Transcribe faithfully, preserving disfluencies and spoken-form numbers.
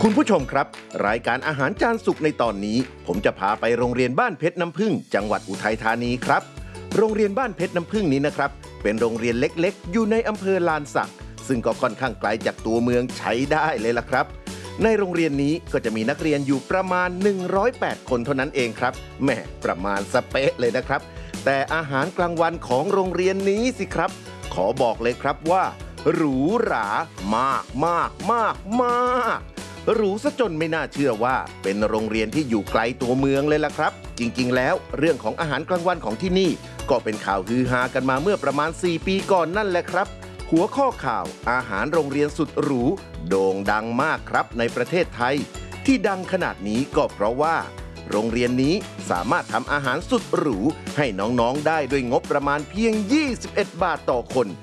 คุณผู้ชมครับรายการอาหารจานสุกในตอนนี้ผมจะพาไปโรงเรียนบ้านเพชรน้ำผึ้งจังหวัดอุทัยธานีครับโรงเรียนบ้านเพชรน้ำผึ้งนี้นะครับเป็นโรงเรียนเล็กๆอยู่ในอำเภอลานสักซึ่งก็ค่อนข้างไกลจากตัวเมืองใช้ได้เลยล่ะครับในโรงเรียนนี้ก็จะมีนักเรียนอยู่ประมาณหนึ่งร้อยแปดคนเท่านั้นเองครับแหมประมาณสเป๊ะเลยนะครับแต่อาหารกลางวันของโรงเรียนนี้สิครับขอบอกเลยครับว่าหรูหรามากมากมากมากหรูซะจนไม่น่าเชื่อว่าเป็นโรงเรียนที่อยู่ไกลตัวเมืองเลยล่ะครับจริงๆแล้วเรื่องของอาหารกลางวันของที่นี่ก็เป็นข่าวฮือฮากันมาเมื่อประมาณสี่ปีก่อนนั่นแหละครับหัวข้อข่าวอาหารโรงเรียนสุดหรูโด่งดังมากครับในประเทศไทยที่ดังขนาดนี้ก็เพราะว่าโรงเรียนนี้สามารถทำอาหารสุดหรูให้น้องๆได้ด้วยงบประมาณเพียงยี่สิบเอ็ดบาทต่อคน